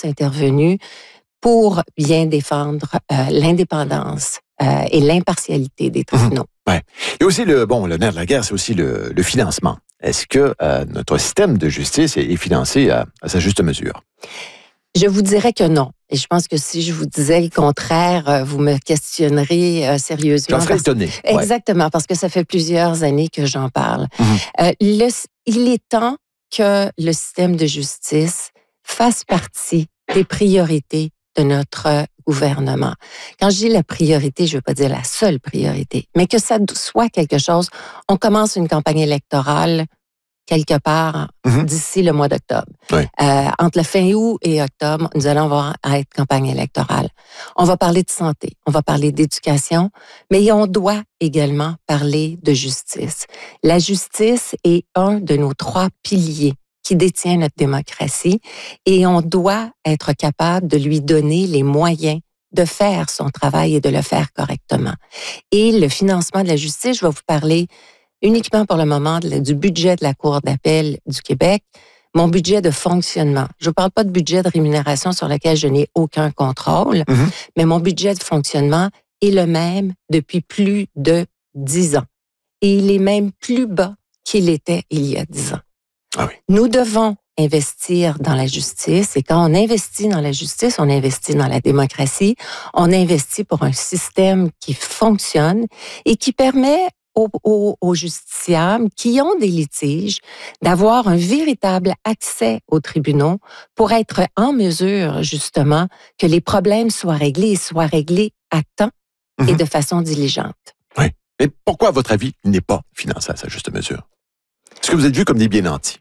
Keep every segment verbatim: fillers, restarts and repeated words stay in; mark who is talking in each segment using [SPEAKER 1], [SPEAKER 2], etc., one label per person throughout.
[SPEAKER 1] justice intervenue pour bien défendre euh, l'indépendance euh, et l'impartialité des tribunaux.
[SPEAKER 2] Mmh. Ouais. Et aussi, le, bon, le nerf de la guerre, c'est aussi le, le financement. Est-ce que euh, notre système de justice est, est financé à, à sa juste mesure?
[SPEAKER 1] Je vous dirais que non. Et je pense que si je vous disais le contraire, vous me questionneriez euh, sérieusement.
[SPEAKER 2] J'en serais étonné.
[SPEAKER 1] Ouais. Exactement, parce que ça fait plusieurs années que j'en parle.
[SPEAKER 2] Mmh.
[SPEAKER 1] Euh, le, il est temps que le système de justice fasse partie des priorités de notre gouvernement. Quand je dis la priorité, je ne veux pas dire la seule priorité, mais que ça soit quelque chose. On commence une campagne électorale quelque part mm-hmm. d'ici le mois d'octobre.
[SPEAKER 2] Oui.
[SPEAKER 1] Euh, entre la fin août et octobre, nous allons avoir à être campagne électorale. On va parler de santé, on va parler d'éducation, mais on doit également parler de justice. La justice est un de nos trois piliers qui détient notre démocratie et on doit être capable de lui donner les moyens de faire son travail et de le faire correctement. Et le financement de la justice, je vais vous parler uniquement pour le moment de, du budget de la Cour d'appel du Québec, mon budget de fonctionnement. Je ne parle pas de budget de rémunération sur lequel je n'ai aucun contrôle, mm-hmm. mais mon budget de fonctionnement est le même depuis plus de dix ans. Et il est même plus bas qu'il était il y a dix ans.
[SPEAKER 2] Ah oui.
[SPEAKER 1] Nous devons investir dans la justice et quand on investit dans la justice, on investit dans la démocratie, on investit pour un système qui fonctionne et qui permet Aux, aux, aux justiciables qui ont des litiges, d'avoir un véritable accès aux tribunaux pour être en mesure, justement, que les problèmes soient réglés et soient réglés à temps mm-hmm. et de façon diligente.
[SPEAKER 2] Oui. Mais pourquoi, à votre avis, il n'est pas financé à sa juste mesure? Est-ce que vous êtes vu comme des bien nantis?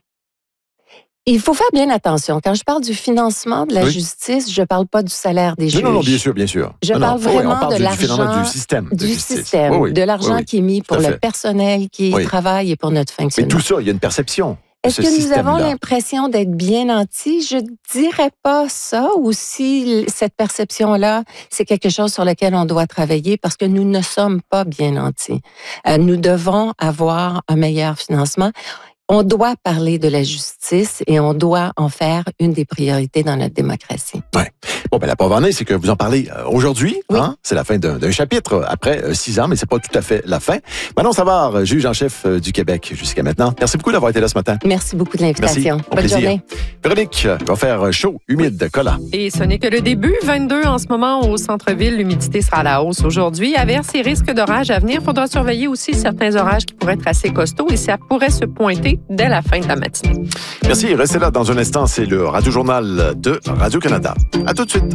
[SPEAKER 1] Il faut faire bien attention. Quand je parle du financement de la oui. justice, je ne parle pas du salaire des juges.
[SPEAKER 2] Non, non, bien sûr, bien sûr.
[SPEAKER 1] Je
[SPEAKER 2] non,
[SPEAKER 1] parle
[SPEAKER 2] non.
[SPEAKER 1] vraiment
[SPEAKER 2] oui, on parle
[SPEAKER 1] de
[SPEAKER 2] du,
[SPEAKER 1] l'argent
[SPEAKER 2] du système. De
[SPEAKER 1] du
[SPEAKER 2] justice.
[SPEAKER 1] système,
[SPEAKER 2] oui, oui.
[SPEAKER 1] de l'argent
[SPEAKER 2] oui, oui.
[SPEAKER 1] qui est mis pour le personnel qui oui. travaille et pour notre fonctionnement.
[SPEAKER 2] Mais tout ça, il y a une perception.
[SPEAKER 1] Est-ce que nous avons l'impression d'être bien nantis? Je ne dirais pas ça, ou si cette perception-là, c'est quelque chose sur lequel on doit travailler parce que nous ne sommes pas bien nantis. Euh, nous devons avoir un meilleur financement. On doit parler de la justice et on doit en faire une des priorités dans notre démocratie.
[SPEAKER 2] Oui. Bon, ben la preuve en est, c'est que vous en parlez euh, aujourd'hui.
[SPEAKER 1] Oui.
[SPEAKER 2] Hein? C'est la fin d'un, d'un chapitre après euh, six ans, mais c'est pas tout à fait la fin. Manon Savard, juge en chef euh, du Québec jusqu'à maintenant. Merci beaucoup d'avoir été là ce matin.
[SPEAKER 1] Merci beaucoup de l'invitation.
[SPEAKER 2] Merci. Au
[SPEAKER 1] Bonne
[SPEAKER 2] plaisir.
[SPEAKER 1] journée.
[SPEAKER 2] Véronique va faire chaud, humide, collant.
[SPEAKER 3] Et ce n'est que le début. vingt-deux en ce moment au centre-ville. L'humidité sera à la hausse aujourd'hui. Averses et risques d'orage à venir. Il faudra surveiller aussi certains orages qui pourraient être assez costauds et ça pourrait se pointer dès la fin de la matinée.
[SPEAKER 2] Merci. Restez là dans un instant. C'est le Radio-Journal de Radio-Canada. À tout de suite.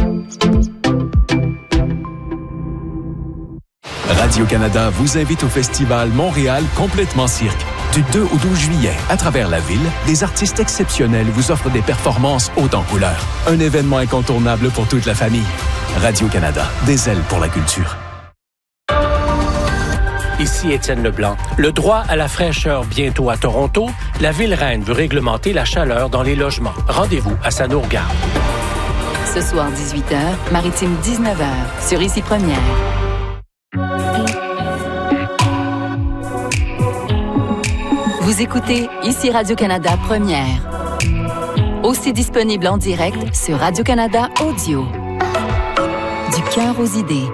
[SPEAKER 4] Radio-Canada vous invite au festival Montréal Complètement Cirque. Du deux au douze juillet, à travers la ville, des artistes exceptionnels vous offrent des performances hautes en couleurs. Un événement incontournable pour toute la famille. Radio-Canada, des ailes pour la culture.
[SPEAKER 5] Ici Étienne Leblanc. Le droit à la fraîcheur bientôt à Toronto, la ville-reine veut réglementer la chaleur dans les logements. Rendez-vous à Sanourgard.
[SPEAKER 6] Ce soir, dix-huit heures, Maritime dix-neuf heures, sur Ici Première. Vous écoutez Ici Radio-Canada Première. Aussi disponible en direct sur Radio-Canada Audio. Du cœur aux idées.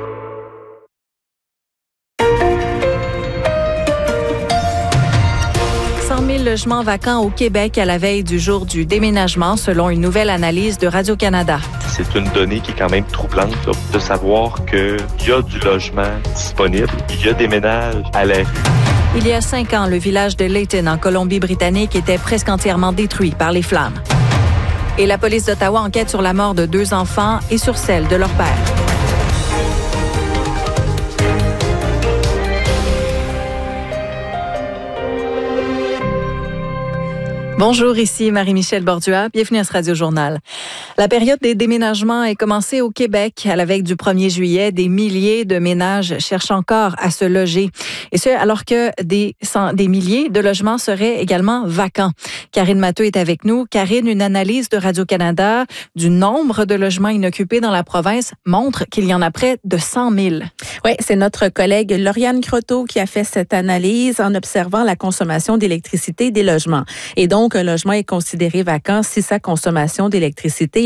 [SPEAKER 7] cent mille logements vacants au Québec à la veille du jour du déménagement, selon une nouvelle analyse de Radio-Canada.
[SPEAKER 8] C'est une donnée qui est quand même troublante là, de savoir qu'il y a du logement disponible, il y a des ménages à la rue.
[SPEAKER 7] Il y a cinq ans, le village de Layton, en Colombie-Britannique, était presque entièrement détruit par les flammes. Et la police d'Ottawa enquête sur la mort de deux enfants et sur celle de leur père. Bonjour, ici Marie-Michel Bordua. Bienvenue à ce Radio-Journal. La période des déménagements est commencée au Québec. À la veille du premier juillet, des milliers de ménages cherchent encore à se loger. Et ce, alors que des, cent, des milliers de logements seraient également vacants. Karine Matteux est avec nous. Karine, une analyse de Radio-Canada du nombre de logements inoccupés dans la province montre qu'il y en a près de cent mille.
[SPEAKER 9] Oui, c'est notre collègue Lauriane Croteau qui a fait cette analyse en observant la consommation d'électricité des logements. Et donc, un logement est considéré vacant si sa consommation d'électricité